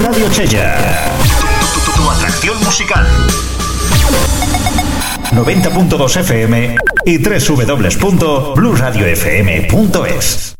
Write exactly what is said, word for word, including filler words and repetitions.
Radio Chella. Tu, tu, tu, tu atracción musical. noventa punto dos F M y doble u doble u doble u punto blue radio f m punto es.